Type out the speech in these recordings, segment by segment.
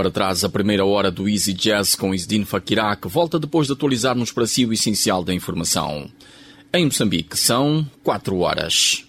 para trás a primeira hora do Easy Jazz com Izdin Fakirá, que volta depois de atualizar-nos para si o essencial da informação. Em Moçambique são 4 horas.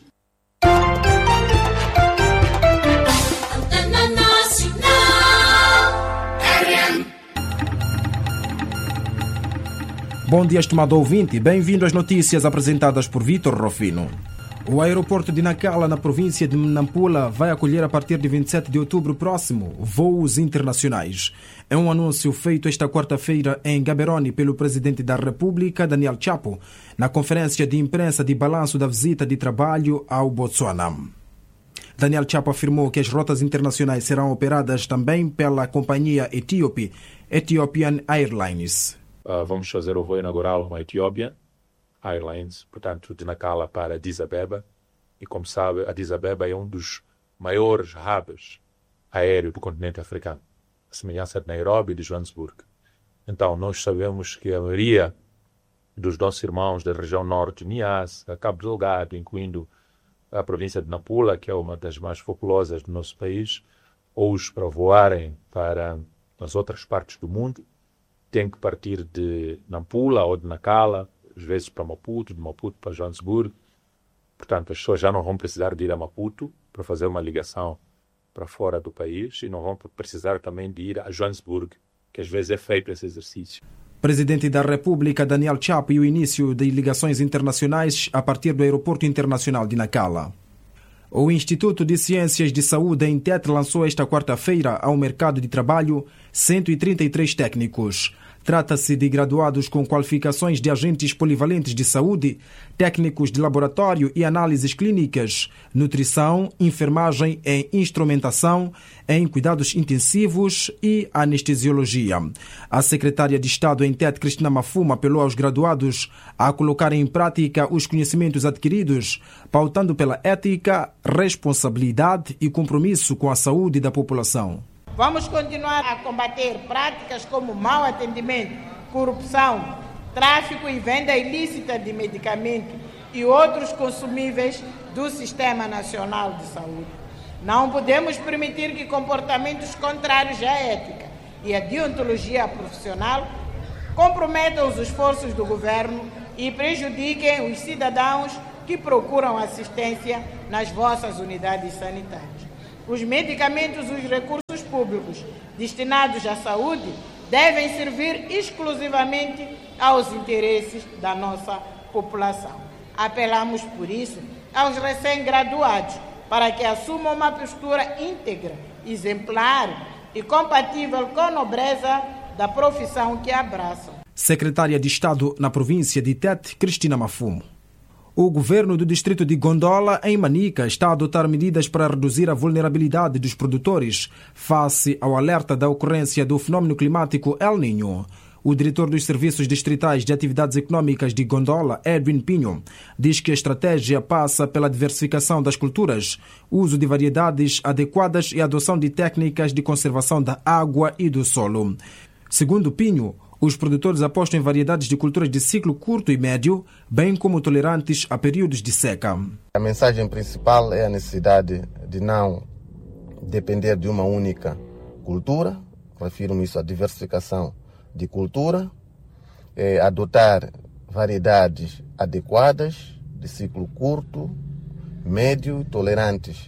Bom dia, estimado ouvinte. Bem-vindo às notícias apresentadas por Vítor Rofino. O aeroporto de Nacala, na província de Nampula, vai acolher a partir de 27 de outubro próximo voos internacionais. É um anúncio feito esta quarta-feira em Gaborone pelo presidente da República, Daniel Chapo, na conferência de imprensa de balanço da visita de trabalho ao Botsuana. Daniel Chapo afirmou que as rotas internacionais serão operadas também pela companhia etíope, Ethiopian Airlines. Vamos fazer o voo inaugural com a Ethiopian Airlines, portanto, de Nacala para Addis Abeba. E, como sabe, Addis Abeba é um dos maiores hubs aéreos do continente africano, a semelhança de Nairobi e de Joanesburgo. Então, nós sabemos que a maioria dos nossos irmãos da região norte, Niassa, Cabo Delgado, incluindo a província de Nampula, que é uma das mais populosas do nosso país, hoje, para voarem para as outras partes do mundo, tem que partir de Nampula ou de Nacala, às vezes para Maputo, de Maputo para Joanesburgo. Portanto, as pessoas já não vão precisar de ir a Maputo para fazer uma ligação para fora do país e não vão precisar também de ir a Joanesburgo, que às vezes é feito esse exercício. Presidente da República, Daniel Chapo, e o início de ligações internacionais a partir do Aeroporto Internacional de Nacala. O Instituto de Ciências de Saúde, INTET, lançou esta quarta-feira ao mercado de trabalho 133 técnicos. Trata-se de graduados com qualificações de agentes polivalentes de saúde, técnicos de laboratório e análises clínicas, nutrição, enfermagem em instrumentação, em cuidados intensivos e anestesiologia. A secretária de Estado em TET, Cristina Mafuma, apelou aos graduados a colocarem em prática os conhecimentos adquiridos, pautando pela ética, responsabilidade e compromisso com a saúde da população. Vamos continuar a combater práticas como mau atendimento, corrupção, tráfico e venda ilícita de medicamentos e outros consumíveis do Sistema Nacional de Saúde. Não podemos permitir que comportamentos contrários à ética e à deontologia profissional comprometam os esforços do governo e prejudiquem os cidadãos que procuram assistência nas vossas unidades sanitárias. Os medicamentos e os recursos públicos destinados à saúde devem servir exclusivamente aos interesses da nossa população. Apelamos, por isso, aos recém-graduados para que assumam uma postura íntegra, exemplar e compatível com a nobreza da profissão que abraçam. Secretária de Estado na província de Tete, Cristina Mafumo. O governo do distrito de Gondola, em Manica, está a adotar medidas para reduzir a vulnerabilidade dos produtores face ao alerta da ocorrência do fenómeno climático El Niño. O diretor dos Serviços Distritais de Atividades Econômicas de Gondola, Edwin Pinho, diz que a estratégia passa pela diversificação das culturas, uso de variedades adequadas e adoção de técnicas de conservação da água e do solo. Segundo Pinho, os produtores apostam em variedades de culturas de ciclo curto e médio, bem como tolerantes a períodos de seca. A mensagem principal é a necessidade de não depender de uma única cultura, refiro-me isso à diversificação de cultura, adotar variedades adequadas de ciclo curto, médio, tolerantes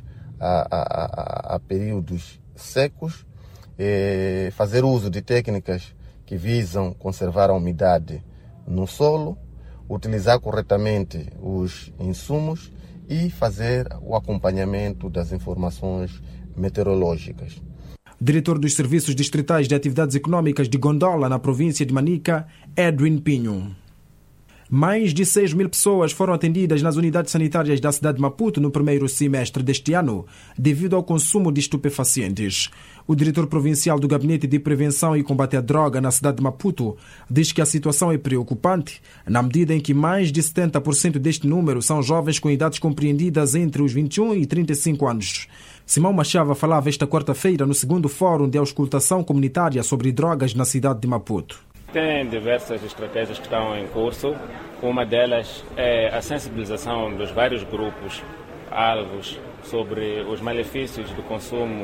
a períodos secos, fazer uso de técnicas que visam conservar a umidade no solo, utilizar corretamente os insumos e fazer o acompanhamento das informações meteorológicas. Diretor dos Serviços Distritais de Atividades Econômicas de Gondola, na província de Manica, Edwin Pinho. Mais de 6.000 pessoas foram atendidas nas unidades sanitárias da cidade de Maputo no primeiro semestre deste ano, devido ao consumo de estupefacientes. O diretor provincial do Gabinete de Prevenção e Combate à Droga na cidade de Maputo diz que a situação é preocupante, na medida em que mais de 70% deste número são jovens com idades compreendidas entre os 21 e 35 anos. Simão Machava falava esta quarta-feira no segundo Fórum de Auscultação Comunitária sobre Drogas na cidade de Maputo. Tem diversas estratégias que estão em curso. Uma delas é a sensibilização dos vários grupos alvos sobre os malefícios do consumo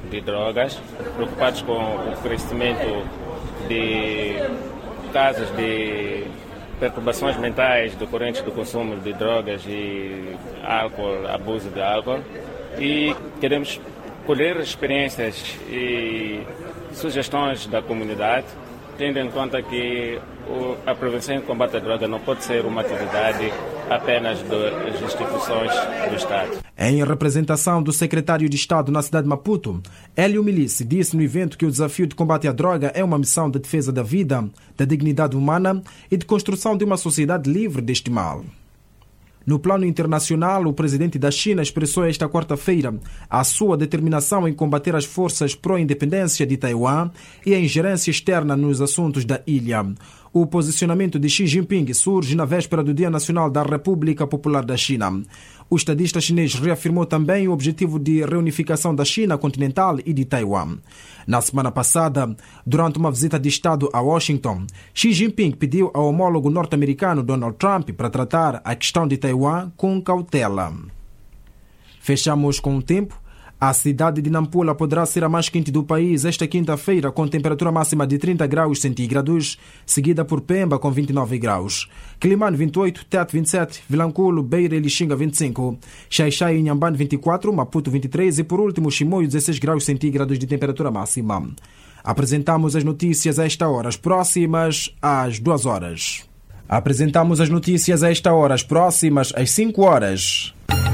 de drogas, preocupados com o crescimento de casos de perturbações mentais decorrentes do consumo de drogas e álcool, abuso de álcool, e queremos colher experiências e sugestões da comunidade, tendo em conta que a prevenção e o combate à droga não pode ser uma atividade apenas das instituições do Estado. Em representação do secretário de Estado na cidade de Maputo, Hélio Milici disse no evento que o desafio de combate à droga é uma missão de defesa da vida, da dignidade humana e de construção de uma sociedade livre deste mal. No plano internacional, o presidente da China expressou esta quarta-feira a sua determinação em combater as forças pró-independência de Taiwan e a ingerência externa nos assuntos da ilha. O posicionamento de Xi Jinping surge na véspera do Dia Nacional da República Popular da China. O estadista chinês reafirmou também o objetivo de reunificação da China continental e de Taiwan. Na semana passada, durante uma visita de Estado a Washington, Xi Jinping pediu ao homólogo norte-americano Donald Trump para tratar a questão de Taiwan com cautela. Fechamos com o tempo. A cidade de Nampula poderá ser a mais quente do país esta quinta-feira, com temperatura máxima de 30 graus centígrados, seguida por Pemba com 29 graus. Quilimane 28, Tete 27, Vilanculo, Beira e Lixinga 25, Xai-Xai e Inhambane 24, Maputo 23 e por último Chimoio 16 graus centígrados de temperatura máxima. Apresentamos as notícias a esta hora, as próximas às 2 horas. Apresentamos as notícias a esta hora, as próximas às 5 horas.